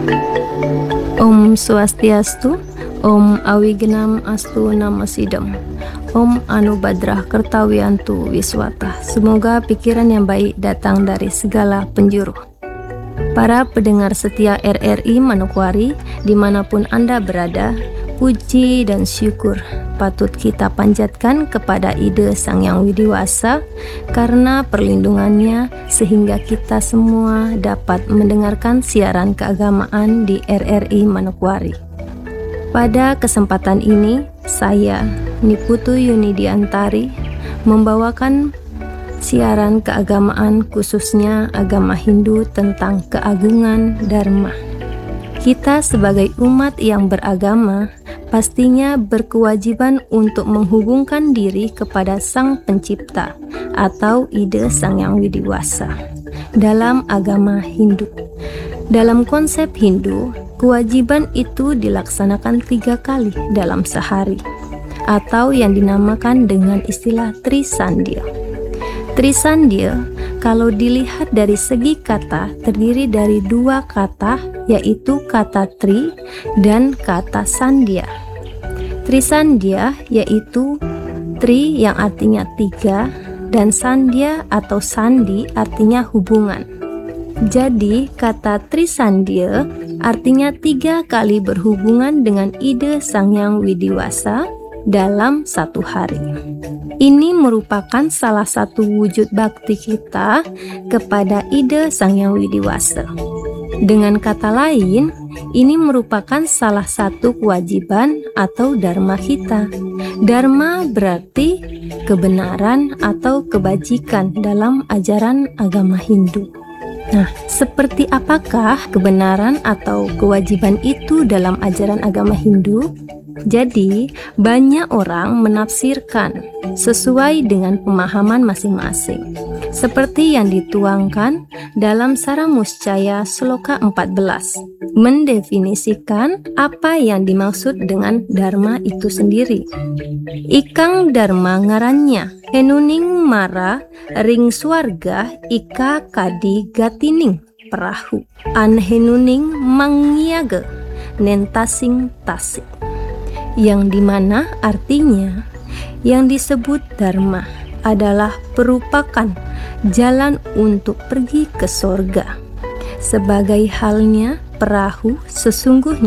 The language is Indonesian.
Om Swastiastu, Om Awigenam Astu Namasidam, Om Anubadrah Kertawiantu Wiswata. Semoga pikiran yang baik datang dari segala penjuru. Para pendengar setia RRI Manokwari, dimanapun Anda berada, puji dan syukur patut kita panjatkan kepada Ide Sang Yang Widiwasa karena perlindungannya sehingga kita semua dapat mendengarkan siaran keagamaan di RRI Manokwari. Pada kesempatan ini, saya, Niputu Yunidiantari, membawakan siaran keagamaan khususnya agama Hindu tentang keagungan Dharma. Kita sebagai umat yang beragama pastinya berkewajiban untuk menghubungkan diri kepada Sang Pencipta atau Ide Sang Yang Widiwasa dalam agama Hindu. Dalam konsep Hindu, kewajiban itu dilaksanakan 3 kali dalam sehari atau yang dinamakan dengan istilah Trisandhya. Trisandhya kalau dilihat dari segi kata terdiri dari 2 kata, yaitu kata tri dan kata sandhya. Trisandhya yaitu tri yang artinya 3 dan sandhya atau sandi artinya hubungan. Jadi kata Trisandhya artinya 3 kali berhubungan dengan Ide Sang Yang Widiwasa dalam satu hari. Ini merupakan salah satu wujud bakti kita kepada Ide Sang Yang Widiwasa. Dengan kata lain, ini merupakan salah satu kewajiban atau dharma kita. Dharma berarti kebenaran atau kebajikan dalam ajaran agama Hindu. Nah, seperti apakah kebenaran atau kewajiban itu dalam ajaran agama Hindu? Jadi, banyak orang menafsirkan sesuai dengan pemahaman masing-masing. Seperti yang dituangkan dalam Saramuscaya Sloka 14, mendefinisikan apa yang dimaksud dengan Dharma itu sendiri. Ikang Dharma ngarannya, henuning mara ring swarga ika kadi gatining perahu, an henuning mangyaga nentasing tasik. Yang dimana artinya yang disebut Dharma adalah merupakan jalan untuk pergi ke sorga. Sebagai halnya perahu sesungguhnya